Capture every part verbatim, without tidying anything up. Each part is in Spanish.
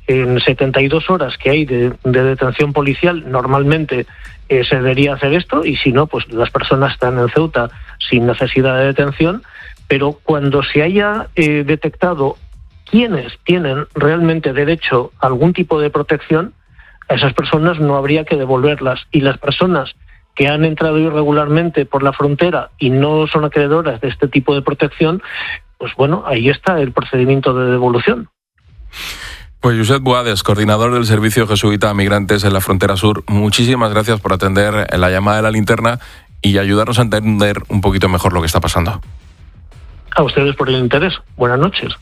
en setenta y dos horas que hay de, de detención policial, normalmente eh, se debería hacer esto, y si no, pues las personas están en Ceuta sin necesidad de detención, pero cuando se haya eh, detectado quienes tienen realmente derecho a algún tipo de protección, a esas personas no habría que devolverlas, y las personas que han entrado irregularmente por la frontera y no son acreedoras de este tipo de protección, pues bueno, ahí está el procedimiento de devolución. Pues Josep Boades, coordinador del Servicio Jesuita a Migrantes en la Frontera Sur, muchísimas gracias por atender la llamada de la linterna y ayudarnos a entender un poquito mejor lo que está pasando. A ustedes por el interés. Buenas noches.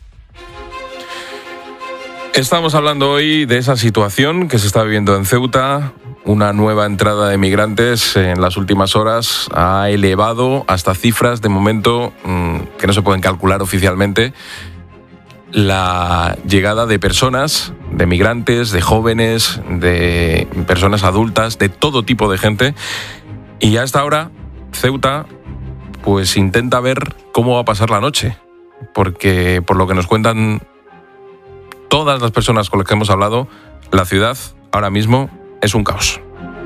Estamos hablando hoy de esa situación que se está viviendo en Ceuta. Una nueva entrada de migrantes en las últimas horas ha elevado hasta cifras de momento mmm, que no se pueden calcular oficialmente la llegada de personas, de migrantes, de jóvenes, de personas adultas, de todo tipo de gente. Y a esta hora Ceuta pues intenta ver cómo va a pasar la noche, porque por lo que nos cuentan todas las personas con las que hemos hablado, la ciudad ahora mismo es un caos.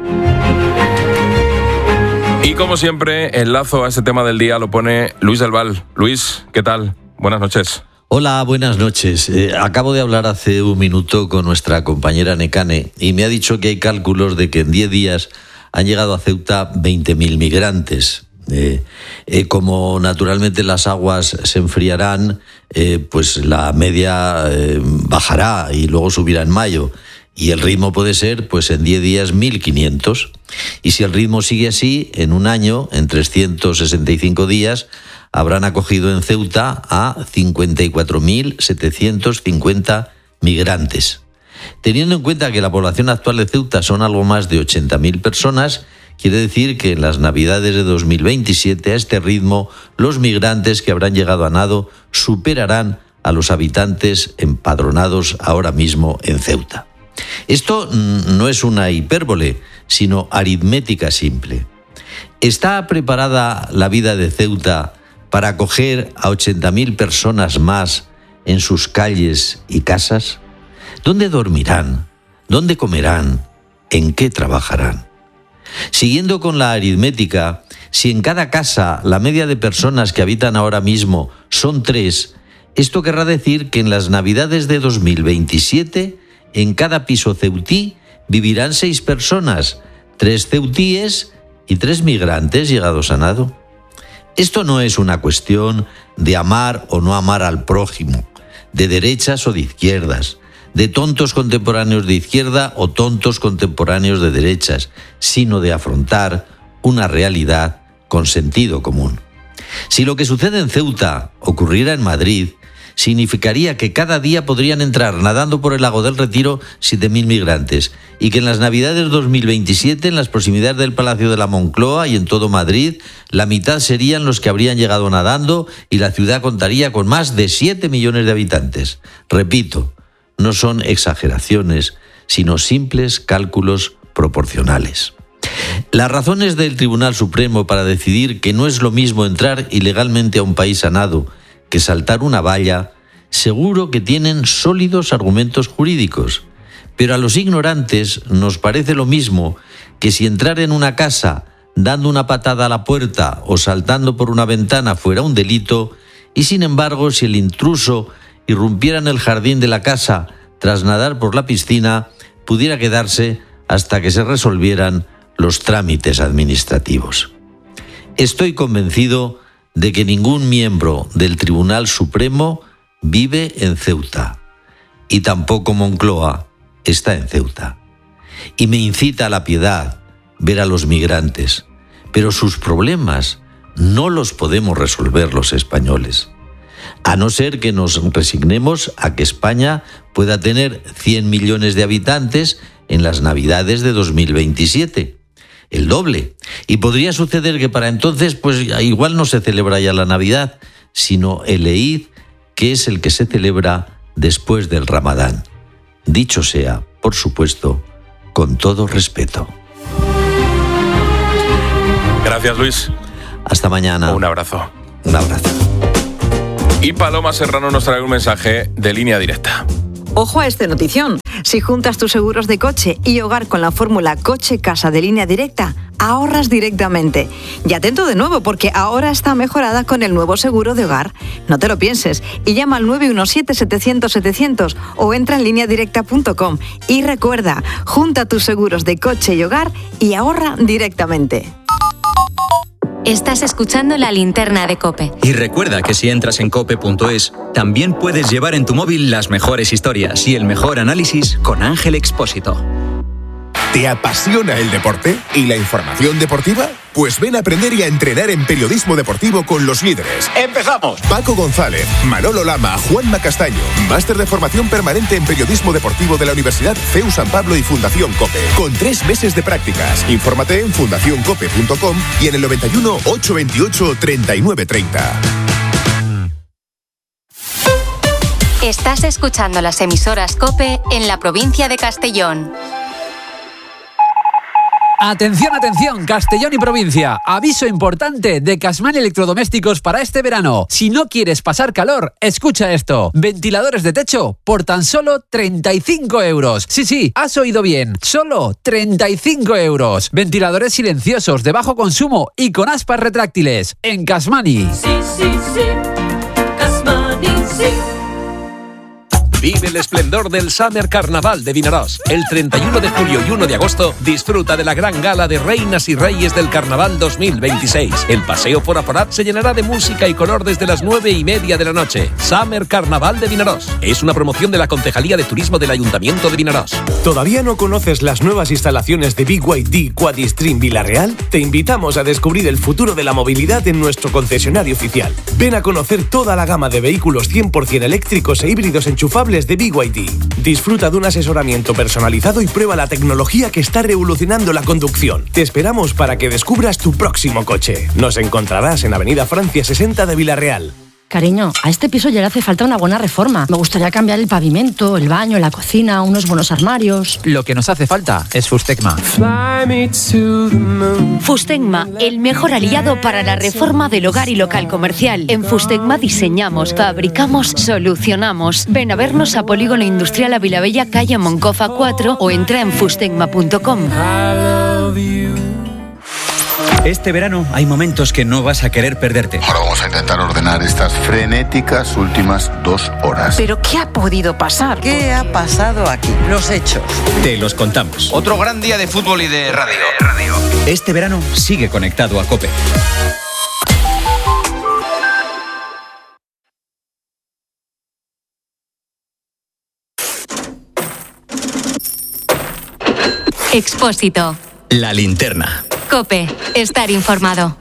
Y como siempre, el lazo a este tema del día lo pone Luis del Val. Luis, ¿qué tal? Buenas noches. Hola, buenas noches. Eh, acabo de hablar hace un minuto con nuestra compañera Nekane y me ha dicho que hay cálculos de que en diez días han llegado a Ceuta veinte mil migrantes. Eh, eh, como naturalmente las aguas se enfriarán, eh, pues la media eh, bajará y luego subirá en mayo. Y el ritmo puede ser, pues en diez días, mil quinientos. Y si el ritmo sigue así, en un año, en trescientos sesenta y cinco días, habrán acogido en Ceuta a cincuenta y cuatro mil setecientos cincuenta migrantes. Teniendo en cuenta que la población actual de Ceuta son algo más de ochenta mil personas, quiere decir que en las Navidades de dos mil veintisiete, a este ritmo, los migrantes que habrán llegado a nado superarán a los habitantes empadronados ahora mismo en Ceuta. Esto no es una hipérbole, sino aritmética simple. ¿Está preparada la vida de Ceuta para acoger a ochenta mil personas más en sus calles y casas? ¿Dónde dormirán? ¿Dónde comerán? ¿En qué trabajarán? Siguiendo con la aritmética, si en cada casa la media de personas que habitan ahora mismo son tres, esto querrá decir que en las Navidades de dos mil veintisiete, en cada piso ceutí vivirán seis personas, tres ceutíes y tres migrantes llegados a nado. Esto no es una cuestión de amar o no amar al prójimo, de derechas o de izquierdas, de tontos contemporáneos de izquierda o tontos contemporáneos de derechas, sino de afrontar una realidad con sentido común. Si lo que sucede en Ceuta ocurriera en Madrid, significaría que cada día podrían entrar nadando por el lago del Retiro siete mil migrantes y que en las Navidades dos mil veintisiete, en las proximidades del Palacio de la Moncloa y en todo Madrid, la mitad serían los que habrían llegado nadando y la ciudad contaría con más de siete millones de habitantes. Repito, no son exageraciones, sino simples cálculos proporcionales. Las razones del Tribunal Supremo para decidir que no es lo mismo entrar ilegalmente a un país a nado que saltar una valla, seguro que tienen sólidos argumentos jurídicos, pero a los ignorantes nos parece lo mismo que si entrar en una casa dando una patada a la puerta o saltando por una ventana fuera un delito, y sin embargo si el intruso irrumpiera en el jardín de la casa tras nadar por la piscina, pudiera quedarse hasta que se resolvieran los trámites administrativos. Estoy convencido de que ningún miembro del Tribunal Supremo vive en Ceuta, y tampoco Moncloa está en Ceuta. Y me incita a la piedad ver a los migrantes, pero sus problemas no los podemos resolver los españoles, a no ser que nos resignemos a que España pueda tener cien millones de habitantes en las Navidades de dos mil veintisiete. El doble. Y podría suceder que para entonces, pues igual no se celebra ya la Navidad, sino el Eid, que es el que se celebra después del Ramadán. Dicho sea, por supuesto, con todo respeto. Gracias, Luis. Hasta mañana. Un abrazo. Un abrazo. Y Paloma Serrano nos trae un mensaje de Línea Directa. Ojo a este notición. Si juntas tus seguros de coche y hogar con la fórmula coche-casa de Línea Directa, ahorras directamente. Y atento de nuevo, porque ahora está mejorada con el nuevo seguro de hogar. No te lo pienses y llama al nueve uno siete, setecientos, setecientos o entra en línea directa punto com. Y recuerda, junta tus seguros de coche y hogar y ahorra directamente. Estás escuchando La Linterna de COPE. Y recuerda que si entras en cope punto es, también puedes llevar en tu móvil las mejores historias y el mejor análisis con Ángel Expósito. ¿Te apasiona el deporte y la información deportiva? Pues ven a aprender y a entrenar en periodismo deportivo con los líderes. ¡Empezamos! Paco González, Manolo Lama, Juanma Castaño. Máster de formación permanente en periodismo deportivo de la Universidad C E U San Pablo y Fundación COPE. Con tres meses de prácticas. Infórmate en fundación cope punto com y en el noventa y uno, ochocientos veintiocho, treinta y nueve treinta. Estás escuchando las emisoras COPE en la provincia de Castellón. Atención, atención, Castellón y provincia. Aviso importante de Casmani Electrodomésticos para este verano. Si no quieres pasar calor, escucha esto. Ventiladores de techo por tan solo treinta y cinco euros. Sí, sí, has oído bien. Solo treinta y cinco euros. Ventiladores silenciosos de bajo consumo y con aspas retráctiles. En Casmani. Sí, sí, sí. Casmani, sí. Vive el esplendor del Summer Carnaval de Vinaròs. El treinta y uno de julio y uno de agosto disfruta de la gran gala de Reinas y Reyes del Carnaval dos mil veintiséis. El paseo por Aforat se llenará de música y color desde las nueve y media de la noche. Summer Carnaval de Vinaròs. Es una promoción de la Concejalía de Turismo del Ayuntamiento de Vinaròs. ¿Todavía no conoces las nuevas instalaciones de B Y D Quadistream Vilareal? Te invitamos a descubrir el futuro de la movilidad en nuestro concesionario oficial. Ven a conocer toda la gama de vehículos cien por ciento eléctricos e híbridos enchufables de B Y D. Disfruta de un asesoramiento personalizado y prueba la tecnología que está revolucionando la conducción. Te esperamos para que descubras tu próximo coche. Nos encontrarás en Avenida Francia sesenta de Vilareal. Cariño, a este piso ya le hace falta una buena reforma. Me gustaría cambiar el pavimento, el baño, la cocina, unos buenos armarios. Lo que nos hace falta es Fustecma. Fustecma, el mejor aliado para la reforma del hogar y local comercial. En Fustecma diseñamos, fabricamos, solucionamos. Ven a vernos a Polígono Industrial Avilabella, calle Moncofa cuatro o entra en fustecma punto com. Este verano hay momentos que no vas a querer perderte. Ahora vamos a intentar ordenar estas frenéticas últimas dos horas. ¿Pero qué ha podido pasar? ¿Qué ha pasado aquí? Los hechos. Te los contamos. Otro gran día de fútbol y de radio. Este verano sigue conectado a COPE. Expósito. La linterna. COPE. Estar informado.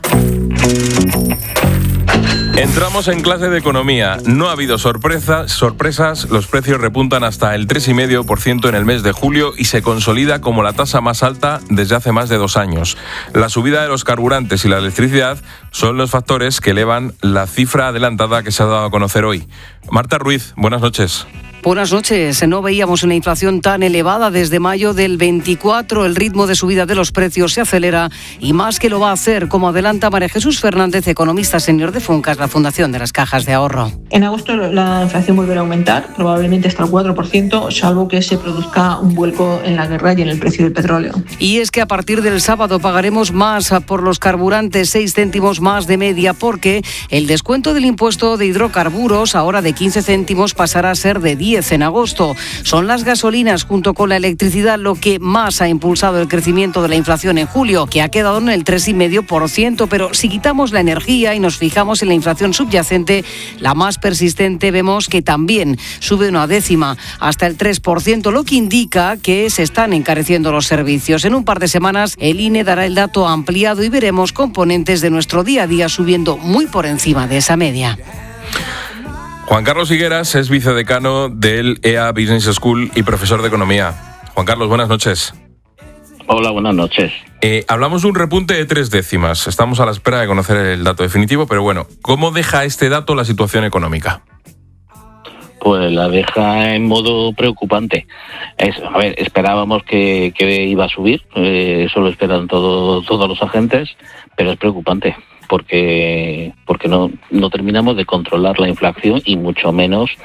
Entramos en clase de economía. No ha habido sorpresa, sorpresas. Los precios repuntan hasta el tres coma cinco por ciento en el mes de julio y se consolida como la tasa más alta desde hace más de dos años. La subida de los carburantes y la electricidad son los factores que elevan la cifra adelantada que se ha dado a conocer hoy. Marta Ruiz, buenas noches. Buenas noches. No veíamos una inflación tan elevada desde mayo del veinticuatro. El ritmo de subida de los precios se acelera y más que lo va a hacer, como adelanta María Jesús Fernández, economista senior de Funcas, la Fundación de las Cajas de Ahorro. En agosto la inflación volverá a aumentar, probablemente hasta el cuatro por ciento, salvo que se produzca un vuelco en la guerra y en el precio del petróleo. Y es que a partir del sábado pagaremos más por los carburantes, seis céntimos más de media, porque el descuento del impuesto de hidrocarburos, ahora de quince céntimos, pasará a ser de diez en agosto. Son las gasolinas junto con la electricidad lo que más ha impulsado el crecimiento de la inflación en julio, que ha quedado en el tres coma cinco por ciento, pero si quitamos la energía y nos fijamos en la inflación subyacente, la más persistente, vemos que también sube una décima hasta el tres por ciento, lo que indica que se están encareciendo los servicios. En un par de semanas el I N E dará el dato ampliado y veremos componentes de nuestro día a día subiendo muy por encima de esa media. Juan Carlos Higueras es vicedecano del E A Business School y profesor de economía. Juan Carlos, buenas noches. Hola, buenas noches. Eh, hablamos de un repunte de tres décimas. Estamos a la espera de conocer el dato definitivo, pero bueno, ¿cómo deja este dato la situación económica? Pues la deja en modo preocupante. Es, a ver, esperábamos que, que iba a subir, eh, eso lo esperan todo, todos los agentes, pero es preocupante. Porque porque no, no terminamos de controlar la inflación y mucho menos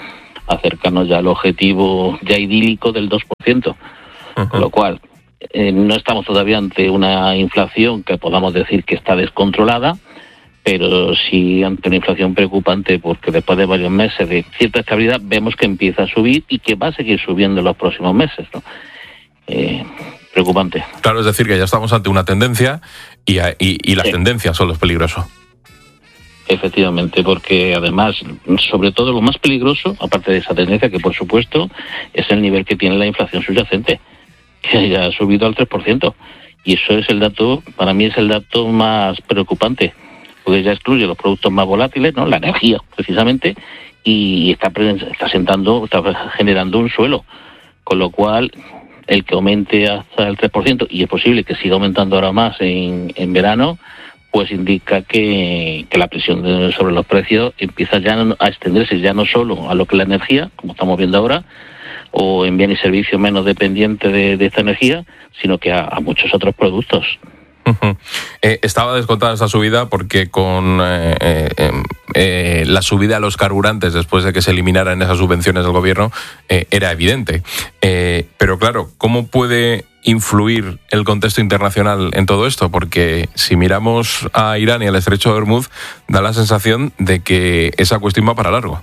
acercarnos ya al objetivo ya idílico del dos por ciento. Uh-huh. Con lo cual, eh, no estamos todavía ante una inflación que podamos decir que está descontrolada, pero sí ante una inflación preocupante, porque después de varios meses de cierta estabilidad vemos que empieza a subir y que va a seguir subiendo en los próximos meses, ¿no? Eh, preocupante. Claro, es decir, que ya estamos ante una tendencia y, y, y las sí. tendencias son lo peligroso. Efectivamente, porque además, sobre todo lo más peligroso, aparte de esa tendencia, que por supuesto es el nivel que tiene la inflación subyacente, que ya ha subido al tres por ciento. Y eso es el dato, para mí es el dato más preocupante, porque ya excluye los productos más volátiles, ¿no? La energía, precisamente, y está, está sentando, está generando un suelo. Con lo cual, el que aumente hasta el tres por ciento, y es posible que siga aumentando ahora más en, en verano, pues indica que, que la presión de, sobre los precios empieza ya a extenderse ya no solo a lo que es la energía, como estamos viendo ahora, o en bienes y servicios menos dependientes de, de esta energía, sino que a, a muchos otros productos. Uh-huh. Eh, estaba descontada esta subida porque con eh, eh, eh, la subida a los carburantes después de que se eliminaran esas subvenciones del gobierno eh, era evidente. Eh, pero claro, ¿cómo puede influir el contexto internacional en todo esto? Porque si miramos a Irán y al estrecho de Hormuz, da la sensación de que esa cuestión va para largo.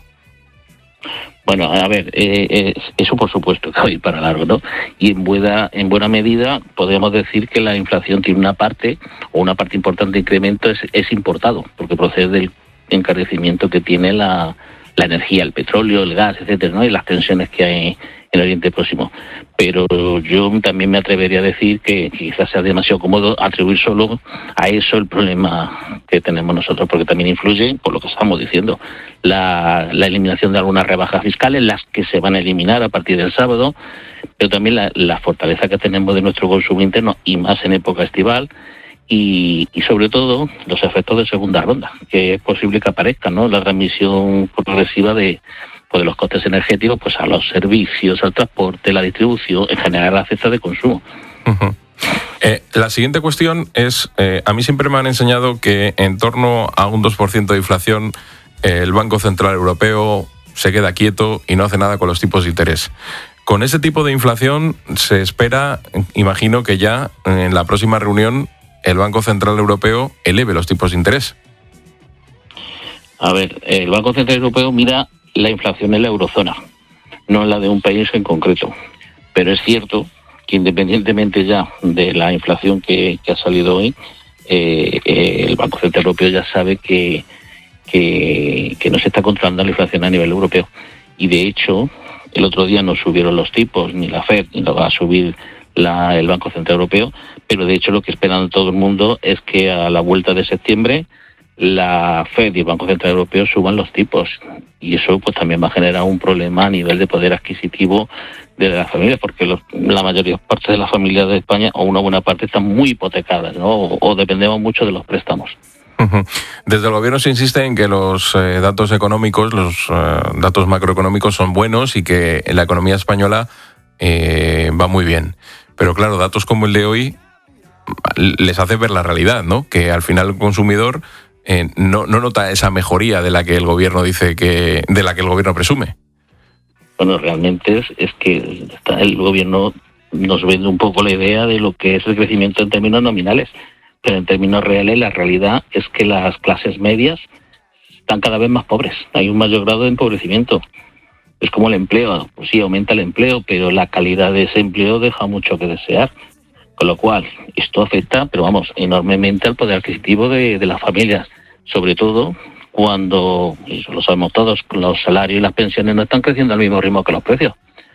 Bueno, a ver, eh, eh, eso por supuesto que va a ir para largo, ¿no? Y en buena, en buena medida podríamos decir que la inflación tiene una parte, o una parte importante de incremento es, es importado, porque procede del encarecimiento que tiene la, la energía, el petróleo, el gas, etcétera, ¿no? Y las tensiones que hay en el Oriente Próximo. Pero yo también me atrevería a decir que quizás sea demasiado cómodo atribuir solo a eso el problema que tenemos nosotros, porque también influye, por lo que estamos diciendo, la, la eliminación de algunas rebajas fiscales, las que se van a eliminar a partir del sábado, pero también la, la fortaleza que tenemos de nuestro consumo interno, y más en época estival, y, y sobre todo los efectos de segunda ronda, que es posible que aparezcan, ¿no? La transmisión progresiva de de los costes energéticos pues a los servicios, al transporte, la distribución, en general a la cesta de consumo. Uh-huh. Eh, la siguiente cuestión es, eh, a mí siempre me han enseñado que en torno a un dos por ciento de inflación eh, el Banco Central Europeo se queda quieto y no hace nada con los tipos de interés. Con ese tipo de inflación se espera, imagino que ya en la próxima reunión el Banco Central Europeo eleve los tipos de interés. A ver, el Banco Central Europeo mira la inflación en la eurozona, no en la de un país en concreto. Pero es cierto que independientemente ya de la inflación que, que ha salido hoy, eh, eh, el Banco Central Europeo ya sabe que, que, que no se está controlando la inflación a nivel europeo. Y de hecho, el otro día no subieron los tipos, ni la Fed, ni lo va a subir la, el Banco Central Europeo, pero de hecho lo que esperan todo el mundo es que a la vuelta de septiembre la Fed y el Banco Central Europeo suban los tipos, y eso pues también va a generar un problema a nivel de poder adquisitivo de las familias, porque los, la mayoría parte de las familias de España, o una buena parte, están muy hipotecadas, ¿no? o, o dependemos mucho de los préstamos. Uh-huh. Desde el gobierno se insiste en que los eh, datos económicos, los eh, datos macroeconómicos son buenos y que la economía española eh, va muy bien, pero claro, datos como el de hoy les hace ver la realidad, ¿no? Que al final el consumidor Eh, no, no nota esa mejoría de la que el gobierno dice que, de la que el gobierno presume. Bueno, realmente es, es que está, el gobierno nos vende un poco la idea de lo que es el crecimiento en términos nominales, pero en términos reales la realidad es que las clases medias están cada vez más pobres, hay un mayor grado de empobrecimiento. Es como el empleo, pues sí, aumenta el empleo, pero la calidad de ese empleo deja mucho que desear. Con lo cual, esto afecta, pero vamos, enormemente al poder adquisitivo de, de las familias, sobre todo cuando, y eso lo sabemos todos, los salarios y las pensiones no están creciendo al mismo ritmo que los precios.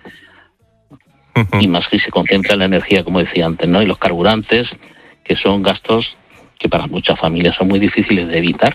Uh-huh. Y más que se concentra en la energía, como decía antes, ¿no? Y los carburantes, que son gastos que para muchas familias son muy difíciles de evitar.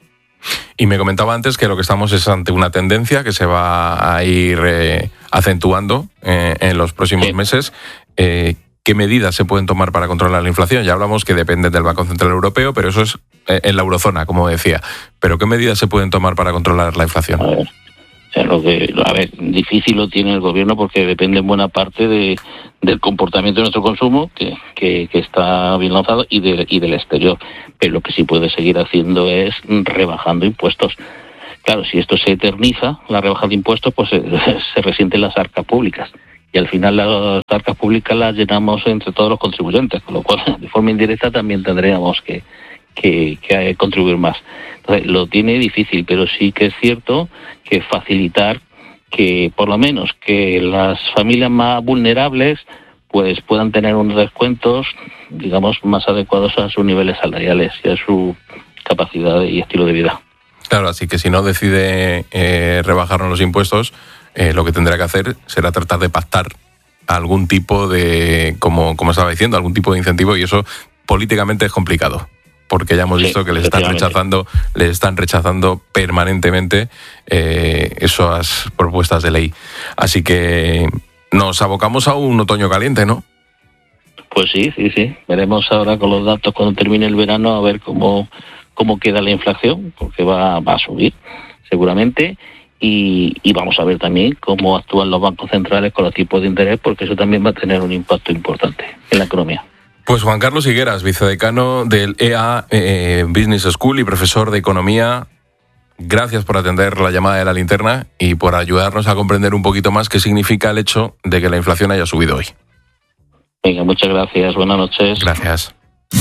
Y me comentaba antes que lo que estamos es ante una tendencia que se va a ir eh, acentuando eh, en los próximos sí. meses. Eh, ¿Qué medidas se pueden tomar para controlar la inflación? Ya hablamos que depende del Banco Central Europeo, pero eso es en la eurozona, como decía. ¿Pero qué medidas se pueden tomar para controlar la inflación? A ver, o sea, lo que, a ver, difícil lo tiene el gobierno porque depende en buena parte de, del comportamiento de nuestro consumo, que, que, que está bien lanzado, y, de, y del exterior. Pero lo que sí puede seguir haciendo es rebajando impuestos. Claro, si esto se eterniza, la rebaja de impuestos, pues se, se resienten las arcas públicas. Y al final las arcas públicas las llenamos entre todos los contribuyentes, con lo cual de forma indirecta también tendríamos que, que, que contribuir más. Entonces, lo tiene difícil, pero sí que es cierto que facilitar que por lo menos que las familias más vulnerables pues puedan tener unos descuentos, digamos, más adecuados a sus niveles salariales y a su capacidad y estilo de vida. Claro, así que si no decide eh, rebajarnos los impuestos, eh, lo que tendrá que hacer será tratar de pactar algún tipo de, como, como estaba diciendo, algún tipo de incentivo, y eso políticamente es complicado, porque ya hemos visto sí, que les están rechazando, les están rechazando permanentemente eh, esas propuestas de ley. Así que nos abocamos a un otoño caliente, ¿no? Pues sí, sí, sí. Veremos ahora con los datos cuando termine el verano a ver cómo, cómo queda la inflación, porque va, va a subir seguramente. Y, y vamos a ver también cómo actúan los bancos centrales con los tipos de interés, porque eso también va a tener un impacto importante en la economía. Pues Juan Carlos Higueras, vicedecano del E A eh, Business School y profesor de Economía, gracias por atender la llamada de la linterna y por ayudarnos a comprender un poquito más qué significa el hecho de que la inflación haya subido hoy. Venga, muchas gracias. Buenas noches. Gracias.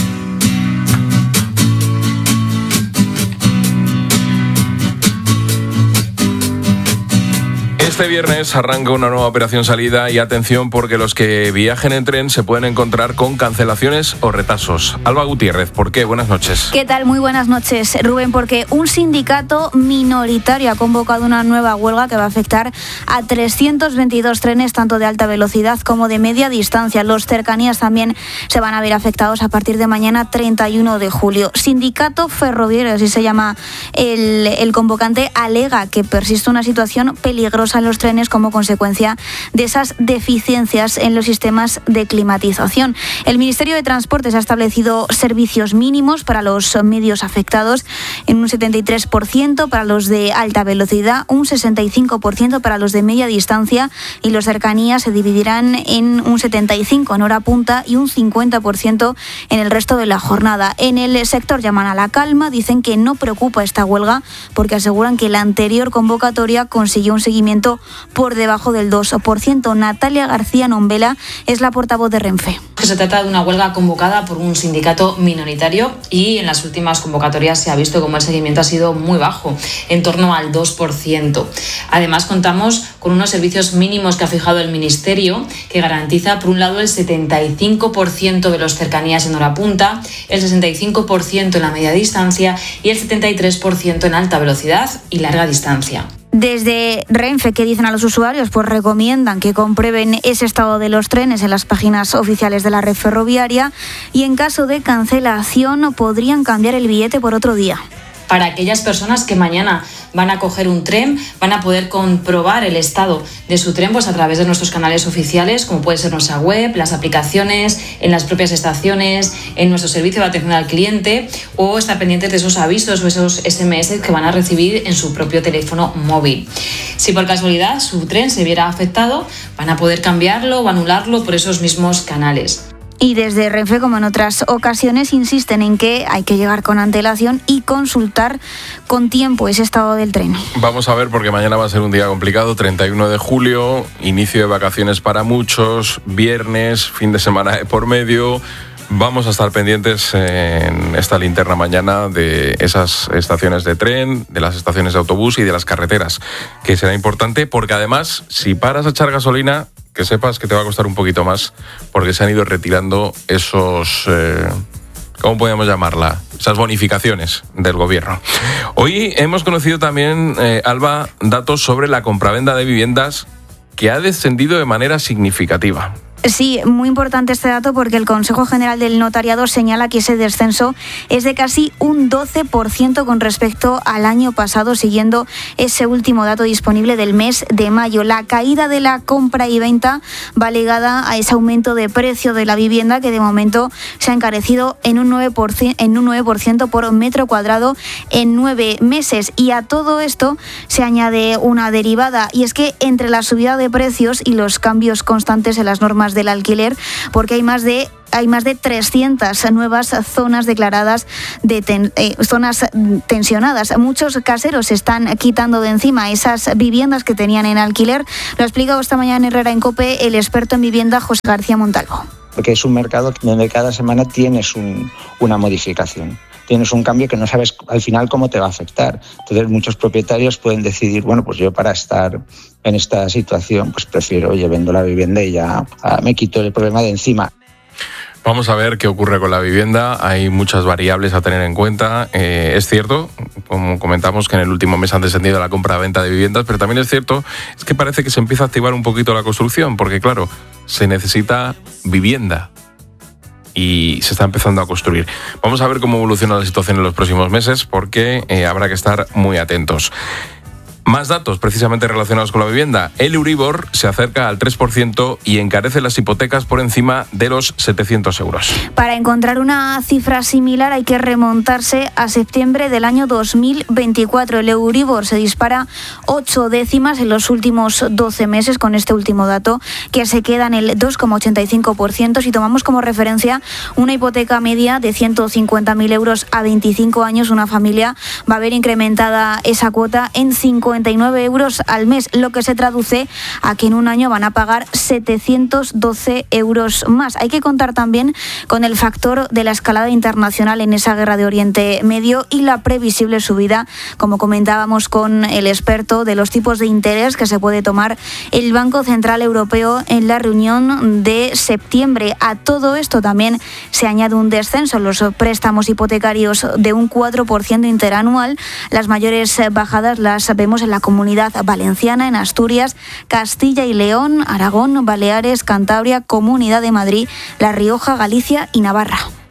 Este viernes arranca una nueva operación salida y atención porque los que viajen en tren se pueden encontrar con cancelaciones o retrasos. Alba Gutiérrez, ¿por qué? Buenas noches. ¿Qué tal? Muy buenas noches, Rubén. Porque un sindicato minoritario ha convocado una nueva huelga que va a afectar a trescientos veintidós trenes, tanto de alta velocidad como de media distancia. Los cercanías también se van a ver afectados a partir de mañana treinta y uno de julio. Sindicato Ferroviario, así se llama el, el convocante, alega que persiste una situación peligrosa en los trenes como consecuencia de esas deficiencias en los sistemas de climatización. El Ministerio de Transportes ha establecido servicios mínimos para los medios afectados en un setenta y tres por ciento para los de alta velocidad, un sesenta y cinco por ciento para los de media distancia, y los cercanías se dividirán en un setenta y cinco por ciento en hora punta y un cincuenta por ciento en el resto de la jornada. En el sector llaman a la calma, dicen que no preocupa esta huelga porque aseguran que la anterior convocatoria consiguió un seguimiento por debajo del dos por ciento. Natalia García Nombela es la portavoz de Renfe. Se trata de una huelga convocada por un sindicato minoritario y en las últimas convocatorias se ha visto como el seguimiento ha sido muy bajo, en torno al dos por ciento. Además, contamos con unos servicios mínimos que ha fijado el Ministerio, que garantiza, por un lado, el setenta y cinco por ciento de los cercanías en hora punta, el sesenta y cinco por ciento en la media distancia y el setenta y tres por ciento en alta velocidad y larga distancia. Desde Renfe, ¿qué dicen a los usuarios? Pues recomiendan que comprueben ese estado de los trenes en las páginas oficiales de la red ferroviaria y en caso de cancelación podrían cambiar el billete por otro día. Para aquellas personas que mañana van a coger un tren, van a poder comprobar el estado de su tren pues a través de nuestros canales oficiales, como puede ser nuestra web, las aplicaciones, en las propias estaciones, en nuestro servicio de atención al cliente, o estar pendientes de esos avisos o esos ese eme ese que van a recibir en su propio teléfono móvil. Si por casualidad su tren se viera afectado, van a poder cambiarlo o anularlo por esos mismos canales. Y desde Renfe, como en otras ocasiones, insisten en que hay que llegar con antelación y consultar con tiempo ese estado del tren. Vamos a ver, porque mañana va a ser un día complicado, treinta y uno de julio, inicio de vacaciones para muchos, viernes, fin de semana de por medio. Vamos a estar pendientes en esta linterna mañana de esas estaciones de tren, de las estaciones de autobús y de las carreteras, que será importante porque además, si paras a echar gasolina, que sepas que te va a costar un poquito más porque se han ido retirando esos, eh, ¿cómo podemos llamarla? Esas bonificaciones del gobierno. Hoy hemos conocido también, eh, Alba, datos sobre la compraventa de viviendas que ha descendido de manera significativa. Sí, muy importante este dato porque el Consejo General del Notariado señala que ese descenso es de casi un doce por ciento con respecto al año pasado, siguiendo ese último dato disponible del mes de mayo. La caída de la compra y venta va ligada a ese aumento de precio de la vivienda que de momento se ha encarecido en un nueve por ciento, en un nueve por ciento por metro cuadrado en nueve meses. Y a todo esto se añade una derivada, y es que entre la subida de precios y los cambios constantes en las normas víctimas del alquiler, porque hay más de hay más de trescientas nuevas zonas declaradas de ten, eh, zonas tensionadas. Muchos caseros se están quitando de encima esas viviendas que tenían en alquiler. Lo ha explicado esta mañana en Herrera en COPE el experto en vivienda José García Montalvo. Porque es un mercado donde cada semana tienes un, una modificación. Tienes un cambio que no sabes al final cómo te va a afectar. Entonces muchos propietarios pueden decidir, bueno, pues yo para estar en esta situación, pues prefiero, oye, vendo la vivienda y ya ah, me quito el problema de encima. Vamos a ver qué ocurre con la vivienda. Hay muchas variables a tener en cuenta. Eh, es cierto, como comentamos, que en el último mes han descendido la compra-venta de viviendas, pero también es cierto es que parece que se empieza a activar un poquito la construcción, porque claro, se necesita vivienda y se está empezando a construir. Vamos a ver cómo evoluciona la situación en los próximos meses, porque eh, habrá que estar muy atentos. Más datos precisamente relacionados con la vivienda. El Euribor se acerca al tres por ciento y encarece las hipotecas por encima de los setecientos euros. Para encontrar una cifra similar hay que remontarse a septiembre del año dos mil veinticuatro. El Euribor se dispara ocho décimas en los últimos doce meses con este último dato, que se queda en el dos coma ochenta y cinco por ciento. Si tomamos como referencia una hipoteca media de ciento cincuenta mil euros a veinticinco años, una familia va a ver incrementada esa cuota en cincuenta y nueve euros al mes, lo que se traduce a que en un año van a pagar setecientos doce euros más. Hay que contar también con el factor de la escalada internacional en esa guerra de Oriente Medio y la previsible subida, como comentábamos con el experto, de los tipos de interés que se puede tomar el Banco Central Europeo en la reunión de septiembre. A todo esto también se añade un descenso en los préstamos hipotecarios de un cuatro por ciento interanual. Las mayores bajadas las vemos en la Comunidad Valenciana, en Asturias, Castilla y León, Aragón, Baleares, Cantabria, Comunidad de Madrid, La Rioja, Galicia y Navarra.